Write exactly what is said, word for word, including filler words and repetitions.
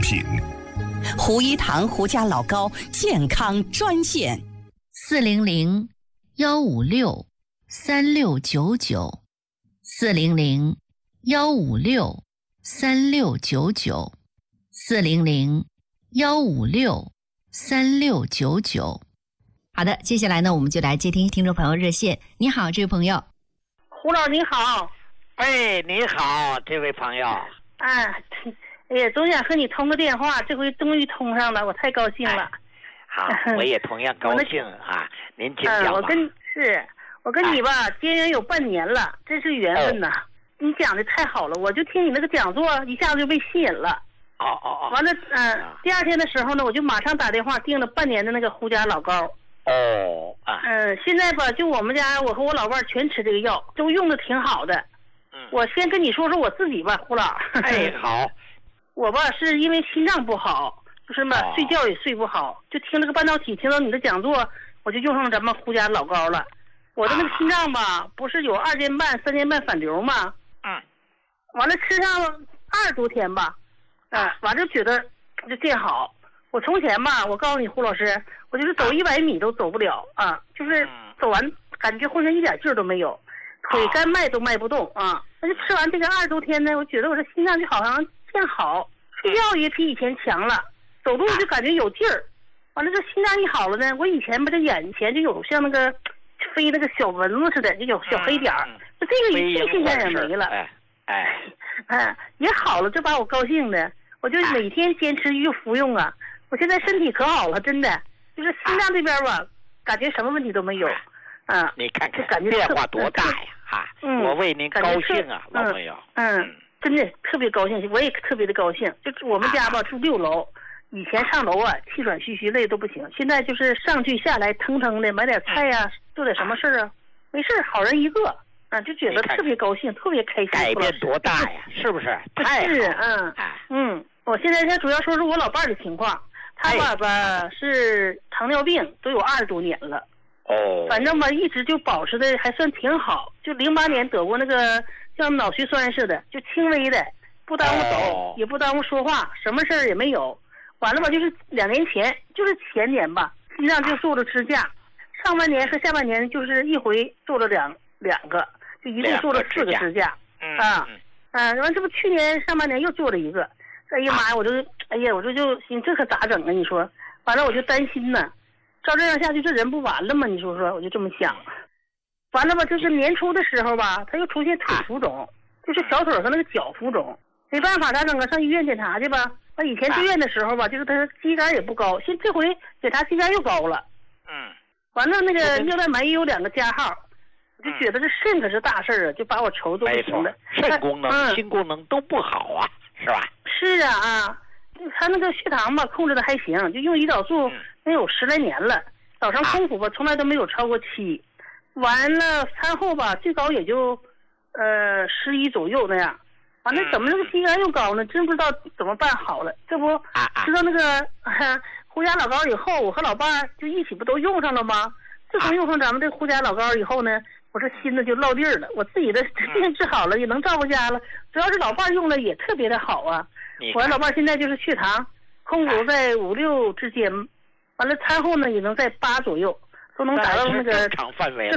品。 胡一堂胡家老高健康专线： 四零零幺五六三六九九，四零零幺五六三六九九，四零零幺五六三六九九。好的，接下来呢，我们就来接听听众朋友热线。你好，这位朋友。 胡老你好。 哎，你好，这位朋友。 哎，哎呀，总想和你通个电话，这回终于通上了，我太高兴了。 哎、好，我也同样高兴啊。您请讲吧。 嗯，我跟是，我跟你吧，哎、结缘有半年了，真是缘分呐。哦、你讲的太好了，我就听你那个讲座，一下子就被吸引了。 哦哦哦。 完了，嗯、呃，第二天的时候呢，我就马上打电话订了半年的那个胡家老膏。 哦啊。 嗯、呃，现在吧，就我们家，我和我老伴全吃这个药，都用的挺好的。嗯。我先跟你说说我自己吧，胡老。 哎，好。 我吧是因为心脏不好，就是嘛、哦、睡觉也睡不好，就听这个半导体，听到你的讲座，我就用上咱们胡家老膏了。我的那个心脏吧，啊、不是有二尖瓣、三尖瓣反流吗？ 嗯。 完了吃上二十多天吧，嗯、呃，完了觉得就见好。我从前吧，我告诉你胡老师，我就是走一百米都走不了啊，就是走完感觉浑身一点劲儿都没有，腿干迈都迈不动啊。那就吃完这个二十多天呢，我觉得我这心脏就好像见好，睡觉也比以前强了，走路就感觉有劲儿。完了这心脏一好了呢，我以前不这眼前就有像那个飞那个小蚊子似的，就有小黑点儿，就这个这现象也没了。 哎哎， 哎也好了，这把我高兴的，我就每天坚持又服用啊。我现在身体可好了，真的，就是心脏这边吧，感觉什么问题都没有。啊， 你看看感觉变化多大呀！哈，嗯，我为您高兴啊，老朋友。 嗯。嗯真的特别高兴，我也特别的高兴。就是我们家吧住六楼，以前上楼啊气喘吁吁累都不行，现在就是上去下来腾腾的，买点菜呀、啊，做点什么事啊，没事好人一个啊，就觉得特别高兴，特别开心。 改变多大呀？是不是？太好了。 是嗯嗯，我现在先主要说说我老伴儿的情况，他爸爸是糖尿病，都有二十多年了。 哦。 反正吧，一直就保持的还算挺好，就零八年得过那个。像脑血栓似的，就轻微的，不耽误走，哦、也不耽误说话，什么事儿也没有。完了吧，就是两年前，就是前年吧，心脏就做了支架，上半年和下半年就是一回做了两两个，就一共做了四个支架。 嗯啊，嗯，完、啊、这不去年上半年又做了一个，哎呀妈呀，我就哎呀，我这就心这可咋整啊？你说，完了我就担心呢，照这样下去这人不完了吗？你说说，我就这么想。完了吧，就是年初的时候吧，他又出现腿浮肿，就是小腿和那个脚浮肿，没办法，咋整啊？上医院检查去吧。那以前住院的时候吧，就是他肌酐也不高，现这回检查肌酐又高了。 嗯。 完了，那个尿蛋白也有两个加号，我就觉得这肾可是大事儿啊，就把我愁都不行了。 肾功能、嗯、心功能都不好啊，是吧？ 是啊啊，他那个血糖吧控制的还行，就用胰岛素能有十来年了，早上空腹吧从来都没有超过七。完了，餐后吧，最高也就，呃，十一左右那样。完了，怎么那个肌酐又高呢？真不知道怎么办好了。这不知道那个、啊、胡家老膏以后，我和老伴儿就一起不都用上了吗？自从用上咱们这胡家老膏以后呢，我这心呢就落地儿了。我自己的病治好了，也能照顾家了。主要是老伴儿用了也特别的好啊。我老伴儿现在就是血糖控制在五六之间，完了餐后呢也能在八左右。都能达到那个正常范围了。